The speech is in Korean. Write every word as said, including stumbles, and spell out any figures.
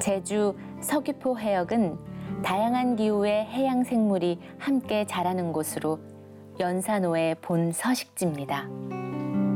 제주 서귀포 해역은 다양한 기후의 해양 생물이 함께 자라는 곳으로 연산호의 본 서식지입니다.